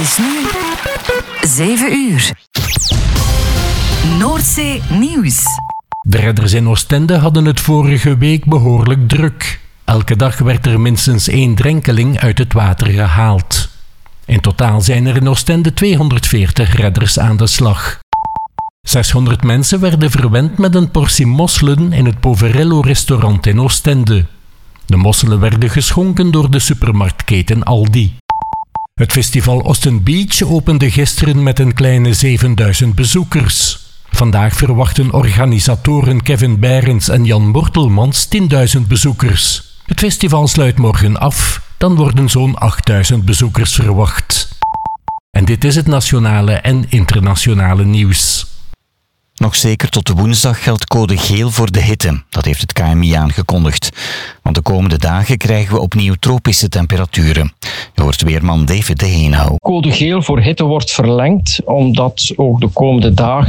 is nu 7 uur. Noordzee Nieuws. De redders in Oostende hadden het vorige week behoorlijk druk. Elke dag werd er minstens 1 drenkeling uit het water gehaald. In totaal zijn er in Oostende 240 redders aan de slag. 600 mensen werden verwend met een portie mosselen in het Poverello-restaurant in Oostende. De mosselen werden geschonken door de supermarktketen Aldi. Het festival Osten Beach opende gisteren met een kleine 7000 bezoekers. Vandaag verwachten organisatoren Kevin Beirens en Jan Mortelmans 10.000 bezoekers. Het festival sluit morgen af, dan worden zo'n 8000 bezoekers verwacht. En dit is het nationale en internationale nieuws. Nog zeker tot woensdag geldt code geel voor de hitte. Dat heeft het KMI aangekondigd. Want de komende dagen krijgen we opnieuw tropische temperaturen. Je hoort weerman David de Heenhouw. Code geel voor hitte wordt verlengd, omdat ook de komende dagen